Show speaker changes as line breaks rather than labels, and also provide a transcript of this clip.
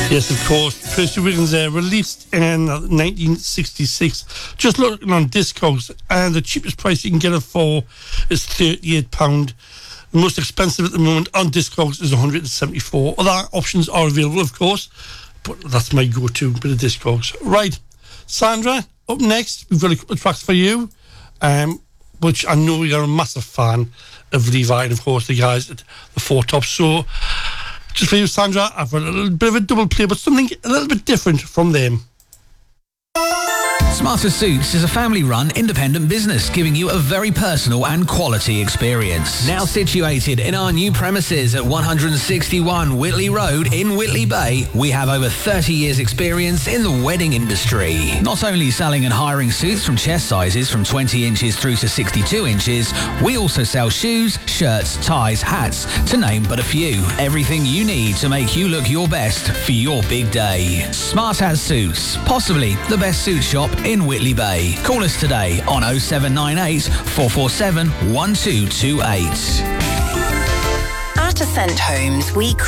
Yes, of course. Tracy Wiggins released in 1966. Just looking on Discogs, and the cheapest price you can get it for is £38. The most expensive at the moment on Discogs is £174. Other options are available, of course, but that's my go-to bit of Discogs. Right, Sandra, up next, we've got a couple of tracks for you, which I know you're a massive fan of Levi, and of course the guys at the Four Tops. So, just for you, Sandra, I've got a little bit of a double play, but something a little bit different from them.
Smarter Suits is a family-run independent business giving you a very personal and quality experience. Now situated in our new premises at 161 Whitley Road in Whitley Bay, we have over 30 years experience in the wedding industry. Not only selling and hiring suits from chest sizes from 20 inches through to 62 inches, we also sell shoes, shirts, ties, hats, to name but a few. Everything you need to make you look your best for your big day. Smart As Suits, possibly the best suit shop in Whitley Bay. Call us today on 0798 447 1228.
At Ascent Homes, we